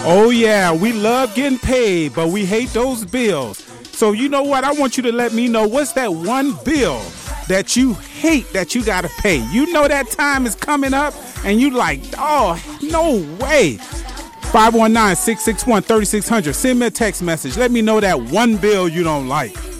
Oh, yeah, we love getting paid, but we hate those bills. So you know what? I want you to let me know, what's that one bill that you hate that you got to pay? You know that time is coming up, and you like, oh, no way. 519-661-3600. Send me a text message. Let me know that one bill you don't like.